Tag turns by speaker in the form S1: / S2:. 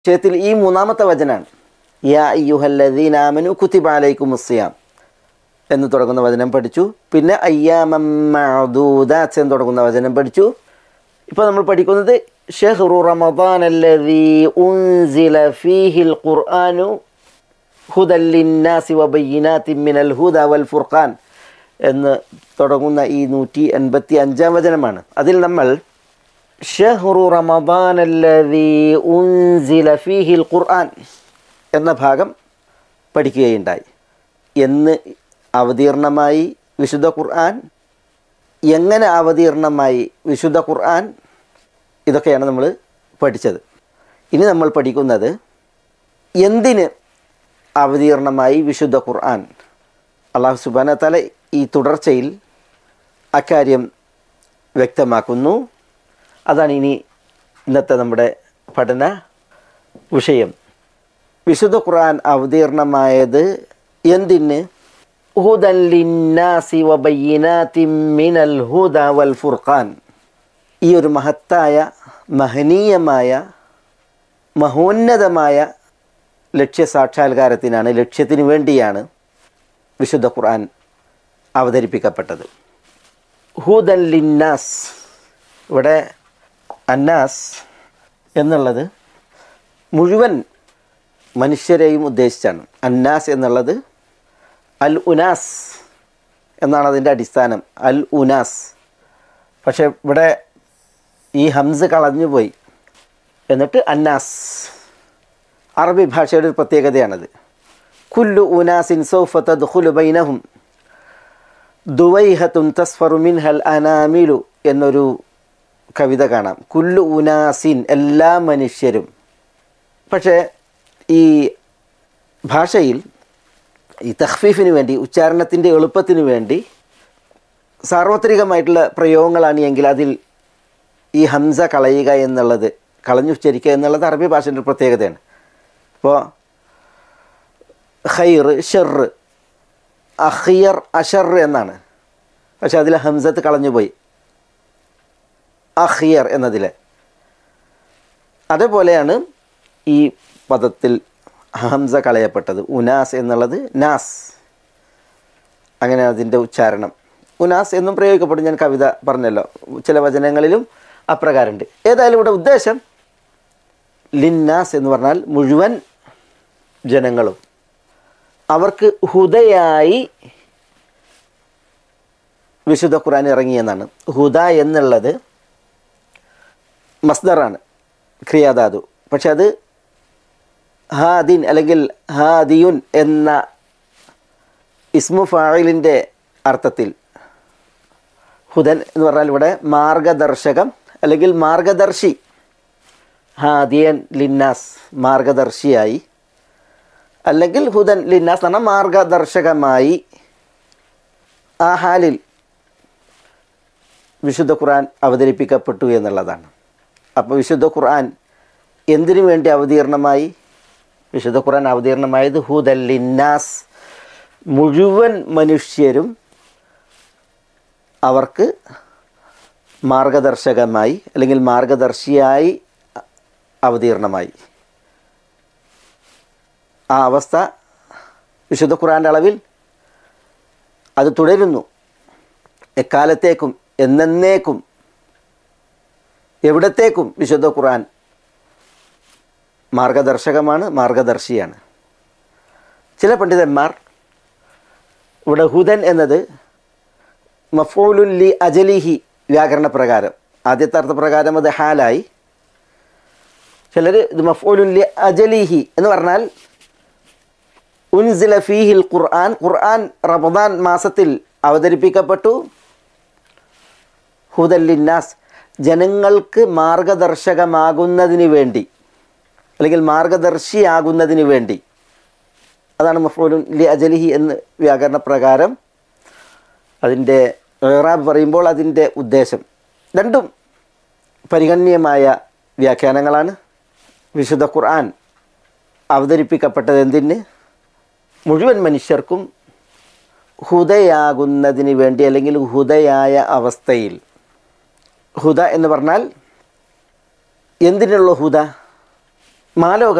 S1: വിഷയത്തിൽ ഈ മൂന്നാമത്തെ വചനാണ്. യാ അയ്യുഹല്ലദീന ആമനു കുതിബ അലൈക്കുമുസ്സിയാം എന്ന് തുടങ്ങുന്ന വചനം പഠിച്ചു. പിന്നെ അയ്യാമം മഅദൂദാത്ത് എന്ന് തുടങ്ങുന്ന വചനം പഠിച്ചു. ഇപ്പോൾ നമ്മൾ പഠിക്കുന്നത് ഷഹ്റു റമദാൻ അല്ലദീ ഉൻസില ഫീഹിൽ ഖുർആനു ഹുദൽ ലിന്നാസി വബയ്യിനാത്തിൻ മിനൽ ഹുദ വൽ ഫുർഖാൻ എന്ന് തുടങ്ങുന്ന ഈ 185-ാം വചനമാണ്. അതിൽ നമ്മൾ ഷഹ്റു റമദാൻ അല്ലദീ ഉൻസില ഫീഹിൽ ഖുർആൻ എന്ന ഭാഗം പഠിക്കുകയുണ്ടായി. എന്ന് അവതീർണമായി വിശുദ്ധ ഖുർആൻ, എങ്ങനെ അവതീർണമായി വിശുദ്ധ ഖുർആൻ, ഇതൊക്കെയാണ് നമ്മൾ പഠിച്ചത്. ഇനി നമ്മൾ പഠിക്കുന്നത് എന്തിന് അവതീർണമായി വിശുദ്ധ ഖുർആൻ. അല്ലാഹു സുബ്ഹാനഹു വ തആല ഈ തുടർച്ചയിൽ അക്കാര്യം വ്യക്തമാക്കുന്നു. അതാണ് ഇനി ഇന്നത്തെ നമ്മുടെ പഠന വിഷയം. വിശുദ്ധ ഖുർആൻ അവതീർണമായത് എന്തിന്? ഹുദൻ ലിന്നാസി വബയ്യിനാത്തിൻ മിനൽ ഹുദ വൽ ഫുർഖാൻ. ഈ ഒരു മഹത്തായ, മഹനീയമായ, മഹോന്നതമായ ലക്ഷ്യസാക്ഷാത്കാരത്തിനാണ്, ലക്ഷ്യത്തിന് വേണ്ടിയാണ് വിശുദ്ധ ഖുർആൻ അവതരിപ്പിക്കപ്പെട്ടത്. ഹുദൻ ലിന്നാസ്, ഇവിടെ അന്നാസ് എന്നുള്ളത് മുഴുവൻ മനുഷ്യരെയും ഉദ്ദേശിച്ചാണ്. അന്നാസ് എന്നുള്ളത് അൽ ഉനാസ് എന്നാണ് അതിൻ്റെ അടിസ്ഥാനം, അൽ ഉനാസ്. പക്ഷേ ഇവിടെ ഈ ഹംസ് കളഞ്ഞുപോയി, എന്നിട്ട് അന്നാസ്. അറബി ഭാഷയുടെ ഒരു പ്രത്യേകതയാണത്. കുല്ലു ഉനാസിൻ സൗഫ തദ്ഖുലു ബൈനഹും ദുവൈഹത്തുൻ തസ്ഫറു മിൻഹൽ അനാമിലു എന്നൊരു കവിത കാണാം. കുല്ലു ഉനാസിൻ, എല്ലാ മനുഷ്യരും. പക്ഷേ ഈ ഭാഷയിൽ ഈ തഖ്ഫീഫിന് വേണ്ടി, ഉച്ചാരണത്തിൻ്റെ എളുപ്പത്തിന് വേണ്ടി സാർവത്രികമായിട്ടുള്ള പ്രയോഗങ്ങളാണ് എങ്കിൽ അതിൽ ഈ ഹംസ കളയുക എന്നുള്ളത്, കളഞ്ഞുച്ചരിക്കുക എന്നുള്ളത് അറബി ഭാഷയുടെ ഒരു പ്രത്യേകതയാണ്. ഇപ്പോൾ ഖൈർ, ഷർ, അഖിയർ, അഷർ എന്നാണ്. പക്ഷെ അതിൽ ഹംസത്ത് കളഞ്ഞുപോയി, അഖിയർ എന്നതിൽ. അതേപോലെയാണ് ഈ പദത്തിൽ ഹംസ കളയപ്പെട്ടത്. ഉനാസ് എന്നുള്ളത് നാസ്, അങ്ങനെ അതിൻ്റെ ഉച്ചാരണം. ഉനാസ് എന്നും പ്രയോഗിക്കപ്പെടും. ഞാൻ കവിത പറഞ്ഞല്ലോ, ചില വചനങ്ങളിലും അപ്രകാരമുണ്ട്. ഏതായാലും ഇവിടെ ഉദ്ദേശം ലിന്നാസ് എന്ന് പറഞ്ഞാൽ മുഴുവൻ ജനങ്ങളും. അവർക്ക് ഹുദയായി വിശുദ്ധ ഖുർആൻ ഇറങ്ങിയെന്നാണ്. ഹുദ എന്നുള്ളത് മസ്ദറാണ്, ക്രിയാധാതു. പക്ഷെ അത് ഹാദിൻ അല്ലെങ്കിൽ ഹാദിയുൻ എന്ന ഇസ്മു ഫായിലിൻ്റെ അർത്ഥത്തിൽ ഹുദൻ എന്ന് പറഞ്ഞാൽ ഇവിടെ മാർഗദർശകം അല്ലെങ്കിൽ മാർഗദർശി. ഹാദിയൻ ലിന്നാസ്, മാർഗദർശിയായി, അല്ലെങ്കിൽ ഹുദൻ ലിന്നാസ് എന്ന് പറഞ്ഞാൽ മാർഗദർശകമായി. ആ ഹാലിൽ വിശുദ്ധ ഖുർആൻ അവതരിപ്പിക്കപ്പെട്ടു എന്നുള്ളതാണ്. അപ്പോൾ വിശുദ്ധ ഖുർആൻ എന്തിനു വേണ്ടി അവതീർണമായി? വിശുദ്ധ ഖുർആൻ അവതീർണമായത് ഹുദൻ ലിന്നാസ്, മുഴുവൻ മനുഷ്യരും അവർക്ക് മാർഗദർശകമായി അല്ലെങ്കിൽ മാർഗദർശിയായി അവതീർണമായി. ആ അവസ്ഥ വിശുദ്ധ ഖുർആൻ്റെ അളവിൽ അത് തുടരുന്നു. എക്കാലത്തേക്കും, എന്നേക്കും, എവിടത്തേക്കും വിശുദ്ധ ഖുർആൻ മാർഗദർശകമാണ്, മാർഗദർശിയാണ്. ചില പണ്ഡിതന്മാർ ഇവിടെ ഹുദൻ എന്നത് മഫ്ഊലുൻ ലി അജലിഹി വ്യാകരണ പ്രകാരം, ആദ്യത്തെ അർത്ഥപ്രകാരം അത് ഹാലായി. ചിലർ ഇത് മഫ്ഊലുൻ ലി അജലിഹി എന്ന് പറഞ്ഞാൽ ഉൻസില ഫീഹിൽ ഖുർആൻ, ഖുർആൻ റമദാൻ മാസത്തിൽ അവതരിപ്പിക്കപ്പെട്ടു. ഹുദൻ ലിന്നാസ്, ജനങ്ങൾക്ക് മാർഗദർശകമാകുന്നതിന് വേണ്ടി അല്ലെങ്കിൽ മാർഗദർശിയാകുന്നതിന് വേണ്ടി. അതാണ് മഫ്ഊലുൻ ലി അജലിഹി എന്ന് വ്യാകരണ പ്രകാരം അതിൻ്റെ ഇറാബ് പറയുമ്പോൾ അതിൻ്റെ ഉദ്ദേശം. രണ്ടും പരിഗണനീയമായ വ്യാഖ്യാനങ്ങളാണ്. വിശുദ്ധ ഖുർആൻ അവതരിപ്പിക്കപ്പെട്ടത് എന്തിന്? മുഴുവൻ മനുഷ്യർക്കും ഹുദയാകുന്നതിന് വേണ്ടി, അല്ലെങ്കിൽ ഹുദയായ അവസ്ഥയിൽ. ഹുദ എന്ന് പറഞ്ഞാൽ എന്തിനുള്ള ഹുദ? മാലോക